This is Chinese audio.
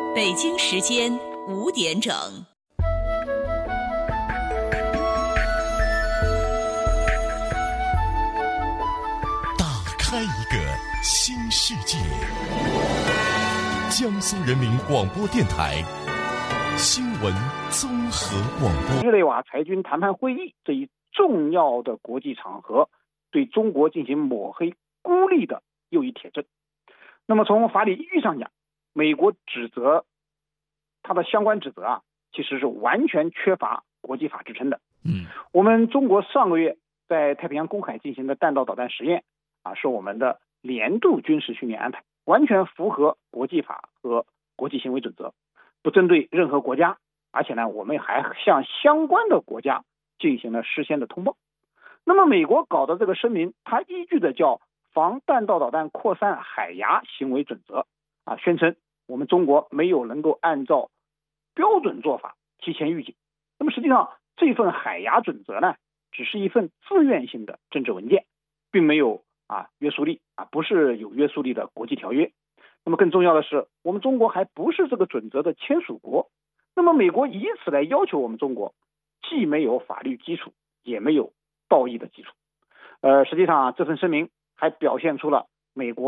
北京时间5点整。 打开一个新世界。江苏人民广播电台新闻综合广播。 日内瓦裁军谈判会议这一重要的国际场合，对中国进行抹黑孤立的又一铁证。那么从法理意义上讲，美国指责他的相关指责其实是完全缺乏国际法支撑的。我们中国上个月在太平洋公海进行的弹道导弹实验是我们的年度军事训练安排，完全符合国际法和国际行为准则，不针对任何国家，而且呢，我们还向相关的国家进行了事先的通报。那么美国搞的这个声明，它依据的叫防弹道导弹扩散海牙行为准则宣称我们中国没有能够按照标准做法提前预警。那么实际上这份海牙准则呢，只是一份自愿性的政治文件，并没有约束力不是有约束力的国际条约。那么更重要的是，我们中国还不是这个准则的签署国。那么美国以此来要求我们中国，既没有法律基础，也没有道义的基础。实际上这份声明还表现出了美国